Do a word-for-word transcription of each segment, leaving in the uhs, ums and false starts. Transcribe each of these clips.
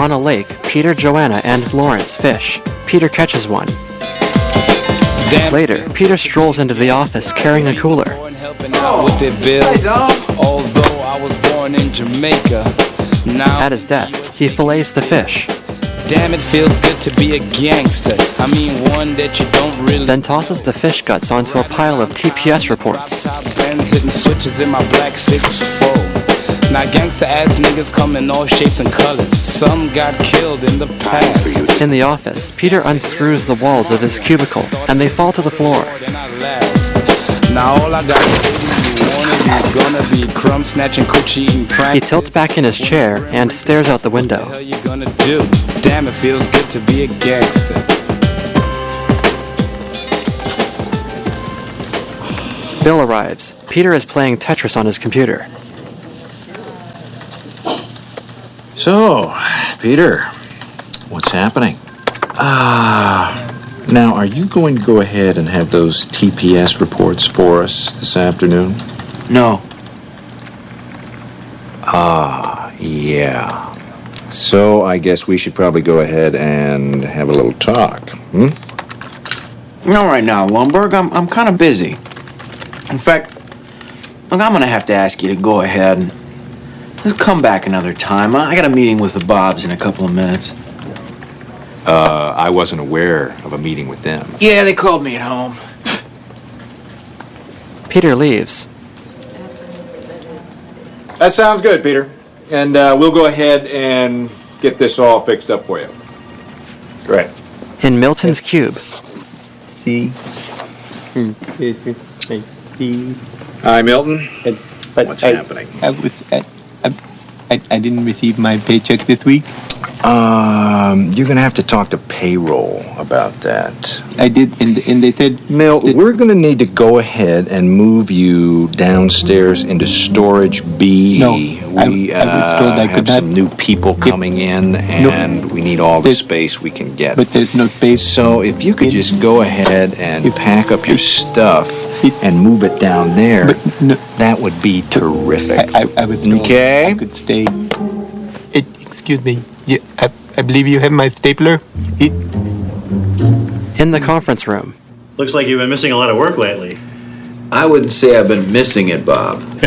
On a lake, Peter, Joanna, and Lawrence fish. Peter catches one. Later, Peter strolls into the office carrying a cooler. Although I was born in Jamaica, now At his desk, he fillets the fish, damn, it feels good to be a gangster. I mean, one that you don't really. then tosses the fish guts onto a pile of T P S reports. Bends it and switches in my black six four. Now gangster ass niggas come in all shapes and colors. Some got killed in the past. In the office, Peter unscrews the walls of his cubicle, and they fall to the floor. Now all I gotta say to you, one of you's gonna be crumb snatching, coochie eating, prank. He tilts back in his chair and stares out the window. What the hell you gonna do? Damn, it feels good to be a gangster. Bill arrives. Peter is playing Tetris on his computer. So, Peter, what's happening? Ah, uh, now are you going to go ahead and have those T P S reports for us this afternoon? No. Ah, yeah. So I guess we should probably go ahead and have a little talk, hmm? Not right now, Lumberg. I'm, I'm kind of busy. In fact, look, I'm going to have to ask you to go ahead and just come back another time. I got a meeting with the Bobs in a couple of minutes. Uh, I wasn't aware of a meeting with them. Yeah, they called me at home. Peter leaves. That sounds good, Peter. And uh, we'll go ahead and get this all fixed up for you. Great. In Milton's cube, See? Hi, Milton. But What's I, happening? I was I, I, I didn't receive my paycheck this week. Um, you're going to have to talk to payroll about that. I did, and, and they said... Milt, that- we're going to need to go ahead and move you downstairs into storage B. No, we I- I was uh, told I have could not- some new people coming in, and we need all the There's- space we can get. But there's no space. So if you could in- just go ahead and If- pack up your stuff It- and move it down there, But no, that would be terrific. I, I, I was told Okay. I could stay. It, excuse me. Yeah, I, I believe you have my stapler. It, in the conference room, Looks like you've been missing a lot of work lately. I wouldn't say I've been missing it, Bob. Good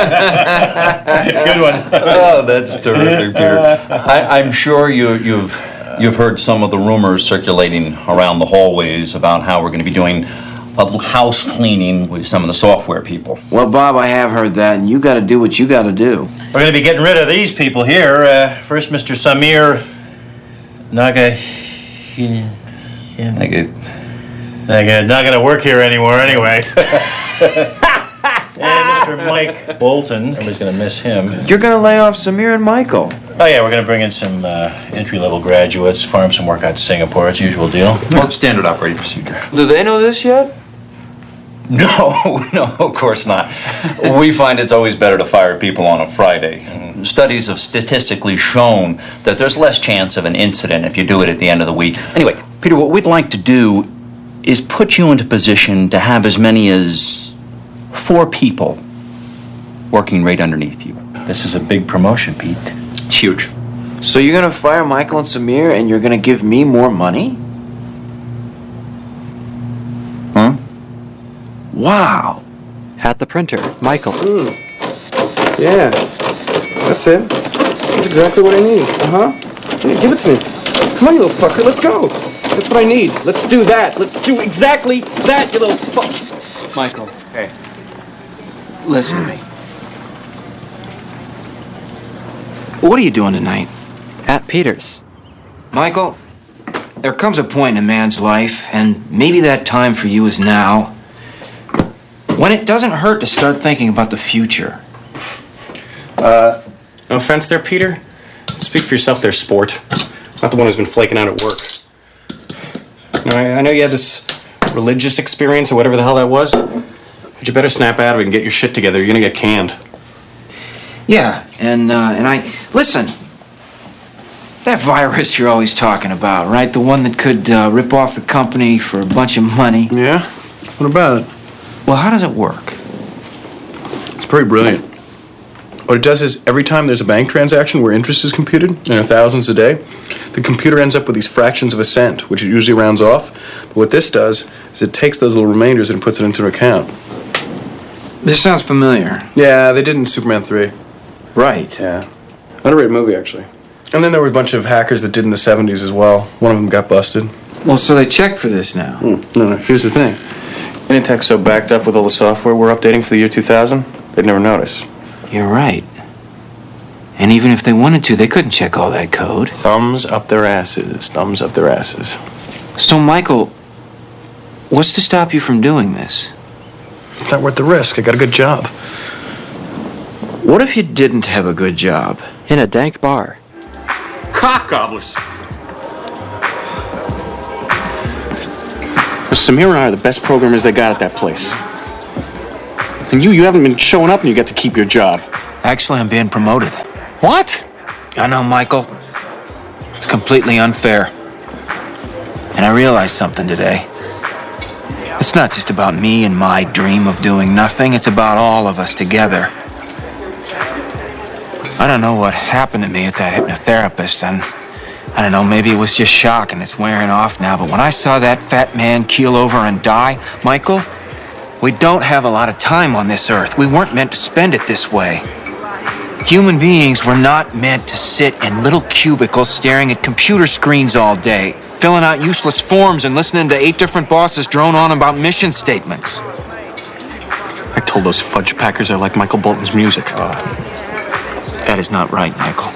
one. Oh, that's terrific, Peter. I, I'm sure you, you've you've heard some of the rumors circulating around the hallways about how we're going to be doing a little house cleaning with some of the software people. Well, Bob, I have heard that, and you got to do what you got to do. We're going to be getting rid of these people here. Uh, first, Mister Samir Naga. Like, Naga, not going to work here anymore anyway. And Mister Mike Bolton. Everybody's going to miss him. You're going to lay off Samir and Michael. Oh, yeah, we're going to bring in some uh, entry-level graduates, farm some work out to Singapore. It's usual deal. well, standard operating procedure. Do they know this yet? No, no, of course not. We find it's always better to fire people on a Friday. Studies have statistically shown that there's less chance of an incident if you do it at the end of the week. Anyway, Peter, what we'd like to do is put you into position to have as many as four people working right underneath you. This is a big promotion, Pete. It's huge. So you're going to fire Michael and Samir, and you're going to give me more money? Huh? Wow. at the printer, Michael. Mm. Yeah, that's it. That's exactly what I need. Uh-huh. Yeah, give it to me. Come on, you little fucker, let's go. That's what I need. Let's do that. Let's do exactly that, you little fuck. Michael. Hey. Listen to me. What are you doing tonight? At Peter's. Michael, there comes a point in a man's life, and maybe that time for you is now, when it doesn't hurt to start thinking about the future. Uh, no offense there, Peter. Speak for yourself there, sport. Not the one who's been flaking out at work. You know, I, I know you had this religious experience or whatever the hell that was, but you better snap out of it and get your shit together. You're gonna get canned. Yeah, and, uh, and I... Listen, that virus you're always talking about, right? The one that could uh, rip off the company for a bunch of money. Yeah? What about it? Well, how does it work? It's pretty brilliant. What it does is every time there's a bank transaction where interest is computed, and a thousands a day, the computer ends up with these fractions of a cent, which it usually rounds off. But what this does is it takes those little remainders and puts it into an account. This sounds familiar. Yeah, they did in Superman three. Right. Yeah. Underrated movie, actually. And then there were a bunch of hackers that did in the seventies as well. One of them got busted. Well, so they checked for this now. Mm, no, no, here's the thing. Initech's so backed up with all the software we're updating for the year two thousand, they'd never notice. You're right. And even if they wanted to, they couldn't check all that code. Thumbs up their asses. Thumbs up their asses. So, Michael, what's to stop you from doing this? It's not worth the risk. I got a good job. What if you didn't have a good job? In a dank bar. Cock gobblers. Samir and I are the best programmers they got at that place. And you, you haven't been showing up and you get to keep your job. Actually, I'm being promoted. What? I know, Michael. It's completely unfair. And I realized something today. It's not just about me and my dream of doing nothing. It's about all of us together. I don't know what happened to me at that hypnotherapist, and I don't know, maybe it was just shock and it's wearing off now, but when I saw that fat man keel over and die, Michael, we don't have a lot of time on this earth. We weren't meant to spend it this way. Human beings were not meant to sit in little cubicles staring at computer screens all day, filling out useless forms and listening to eight different bosses drone on about mission statements. I told those fudge packers I like Michael Bolton's music. Uh, that is not right, Michael.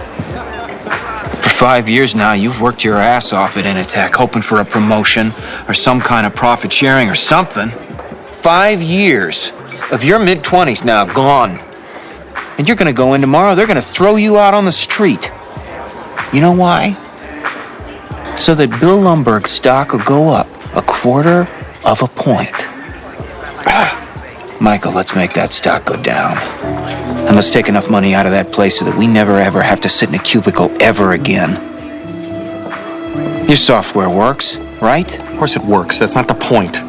For five years now, you've worked your ass off at Initech, hoping for a promotion or some kind of profit sharing or something. Five years of your mid-twenties now gone. And you're gonna go in tomorrow, they're gonna throw you out on the street. You know why? So that Bill Lumberg's stock will go up a quarter of a point. Michael, let's make that stock go down. And let's take enough money out of that place so that we never ever have to sit in a cubicle ever again. Your software works, right? Of course it works. That's not the point.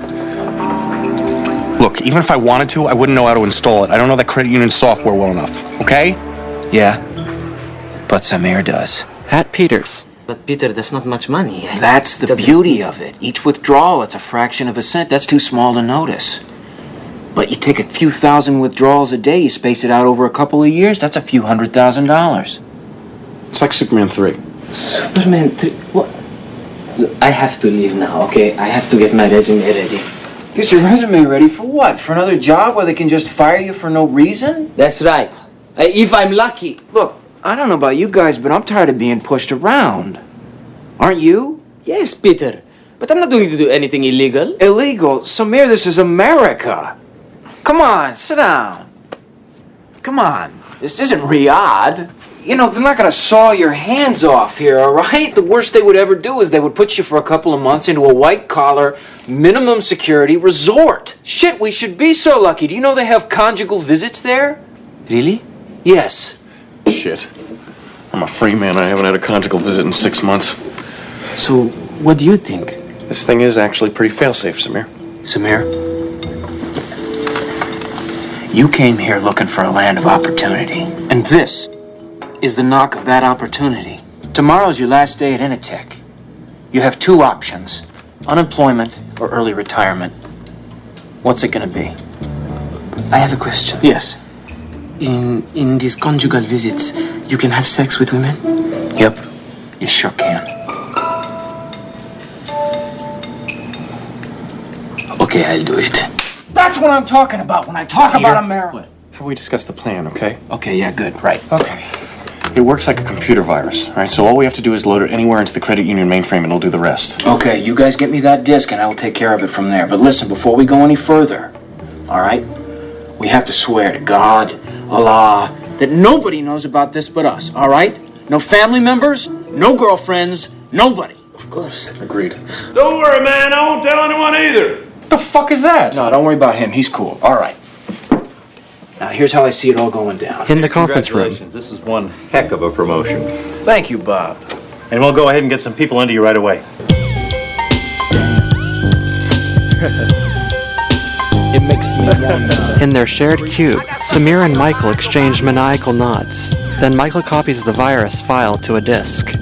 Look, even if I wanted to, I wouldn't know how to install it. I don't know that credit union software well enough, okay? Yeah, but Samir does. At Peters. But Peter, that's not much money. That's the beauty of it. Each withdrawal, it's a fraction of a cent. That's too small to notice. But you take a few thousand withdrawals a day, you space it out over a couple of years, that's a few hundred thousand dollars. It's like Superman three. Superman three? What? Look, I have to leave now, okay? I have to get my resume ready. Get your resume ready for what? For another job where they can just fire you for no reason? That's right. Uh, if I'm lucky. Look, I don't know about you guys, but I'm tired of being pushed around. Aren't you? Yes, Peter. But I'm not going to do anything illegal. Illegal? Samir, this is America. Come on, sit down. Come on. This isn't Riyadh. You know, they're not going to saw your hands off here, all right? The worst they would ever do is they would put you for a couple of months into a white-collar, minimum security resort. Shit, we should be so lucky. Do you know they have conjugal visits there? Really? Yes. Shit. I'm a free man. I haven't had a conjugal visit in six months. So, what do you think? This thing is actually pretty fail-safe, Samir. Samir? You came here looking for a land of opportunity. And this is the knock of that opportunity. Tomorrow's your last day at Initech. You have two options. Unemployment or early retirement. What's it gonna be? I have a question. Yes. In in these conjugal visits, you can have sex with women? Yep. You sure can. Okay, I'll do it. That's what I'm talking about when I talk Peter, about America. How about we discuss the plan, okay? Okay, yeah, good, right. Okay. It works like a computer virus, all right? So all we have to do is load it anywhere into the credit union mainframe and it'll do the rest. Okay, you guys get me that disk and I will take care of it from there. But listen, before we go any further, all right? We have to swear to God, Allah, that nobody knows about this but us, all right? No family members, no girlfriends, nobody. Of course. Agreed. Don't worry, man. I won't tell anyone either. What the fuck is that? No, don't worry about him. He's cool. All right. Now, here's how I see it all going down. In the conference room. This is one heck of a promotion. Thank you, Bob. And we'll go ahead and get some people into you right away. It makes In their shared cube, Samir and Michael exchange maniacal nods. Then Michael copies the virus file to a disk.